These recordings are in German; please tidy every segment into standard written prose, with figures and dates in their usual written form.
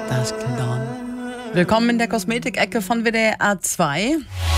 Dusk Till Dawn. Willkommen in der Kosmetik-Ecke von WDR 2.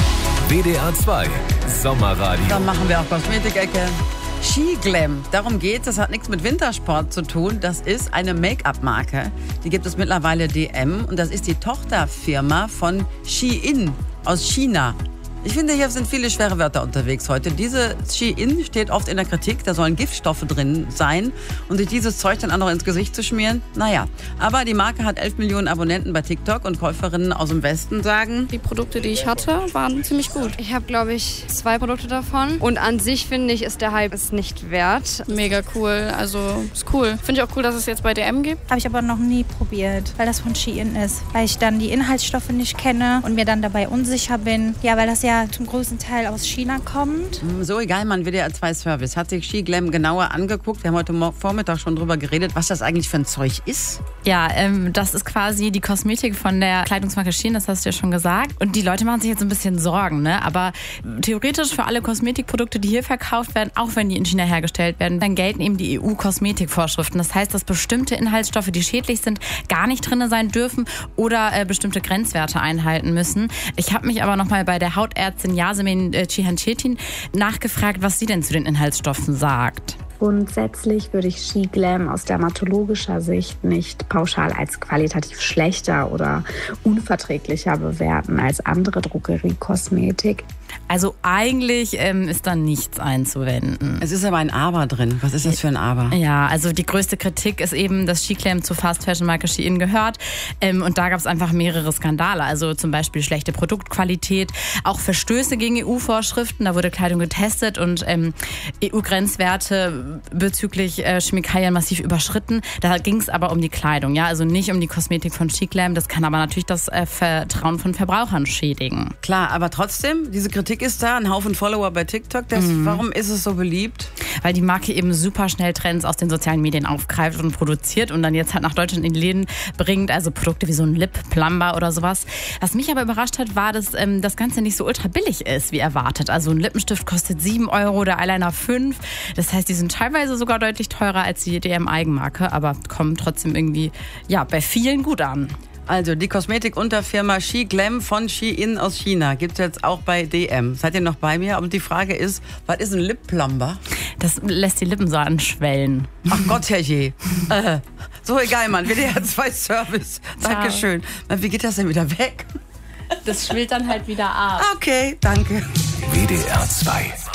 WDR 2 Sommerradio. Dann machen wir auch Kosmetik-Ecke. Skiglam, darum geht's. Das hat nichts mit Wintersport zu tun. Das ist eine Make-up-Marke. Die gibt es mittlerweile DM und das ist die Tochterfirma von Shein aus China. Ich finde, hier sind viele schwere Wörter unterwegs heute. Diese Shein steht oft in der Kritik, da sollen Giftstoffe drin sein. Und sich dieses Zeug dann auch noch ins Gesicht zu schmieren, naja. Aber die Marke hat 11 Millionen Abonnenten bei TikTok und Käuferinnen aus dem Westen sagen, die Produkte, die ich hatte, waren ziemlich gut. Ich habe, glaube ich, 2 Produkte davon. Und an sich, finde ich, ist der Hype es nicht wert. Mega cool, also ist cool. Finde ich auch cool, dass es jetzt bei DM gibt. Habe ich aber noch nie probiert, weil das von Shein ist. Weil ich dann die Inhaltsstoffe nicht kenne und mir dann dabei unsicher bin. Ja, weil das ja zum größten Teil aus China kommt. So, egal, man, WDR 2 Service hat sich Skiglam genauer angeguckt. Wir haben heute Vormittag schon drüber geredet, was das eigentlich für ein Zeug ist. Ja, das ist quasi die Kosmetik von der Kleidungsmarke Shein, das hast du ja schon gesagt. Und die Leute machen sich jetzt ein bisschen Sorgen, ne? Aber theoretisch für alle Kosmetikprodukte, die hier verkauft werden, auch wenn die in China hergestellt werden, dann gelten eben die EU-Kosmetikvorschriften. Das heißt, dass bestimmte Inhaltsstoffe, die schädlich sind, gar nicht drin sein dürfen oder bestimmte Grenzwerte einhalten müssen. Ich habe mich aber nochmal bei der Hautärztin Yasemin Cihancettin nachgefragt, was sie denn zu den Inhaltsstoffen sagt. Grundsätzlich würde ich Skiglam aus dermatologischer Sicht nicht pauschal als qualitativ schlechter oder unverträglicher bewerten als andere Drogeriekosmetik. Also eigentlich ist da nichts einzuwenden. Es ist aber ein Aber drin. Was ist das für ein Aber? Ja, also die größte Kritik ist eben, dass Skiglam zur Fast-Fashion-Marke Shein gehört. Und da gab es einfach mehrere Skandale. Also zum Beispiel schlechte Produktqualität, auch Verstöße gegen EU-Vorschriften. Da wurde Kleidung getestet und EU-Grenzwerte bezüglich Chemikalien massiv überschritten. Da ging es aber um die Kleidung, ja, also nicht um die Kosmetik von Skiglam. Das kann aber natürlich das Vertrauen von Verbrauchern schädigen. Klar, aber trotzdem, diese Kritik ist da, ein Haufen Follower bei TikTok. Warum ist es so beliebt? Weil die Marke eben super schnell Trends aus den sozialen Medien aufgreift und produziert und dann jetzt halt nach Deutschland in die Läden bringt, also Produkte wie so ein Lip Plumber oder sowas. Was mich aber überrascht hat, war, dass das Ganze nicht so ultra billig ist, wie erwartet. Also ein Lippenstift kostet 7 €, der Eyeliner 5. Das heißt, die sind teilweise sogar deutlich teurer als die DM-Eigenmarke, aber kommen trotzdem irgendwie ja bei vielen gut an. Also die Kosmetikunterfirma Skiglam von Shein aus China gibt es jetzt auch bei DM. Seid ihr noch bei mir? Und die Frage ist, was ist ein Lip Plumber? Das lässt die Lippen so anschwellen. Ach Gott, herrje. So egal, Mann. WDR 2 Service. Dankeschön. Wie geht das denn wieder weg? Das schwillt dann halt wieder ab. Okay, danke. WDR 2